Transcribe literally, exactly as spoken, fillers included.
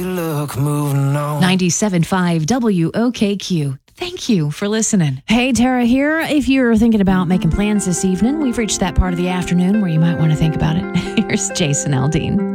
Look, moving on. ninety-seven point five W O K Q. Thank you for listening. Hey, Tara here. If you're thinking about making plans this evening, we've reached that part of the afternoon where you might want to think about it. Here's Jason Aldean.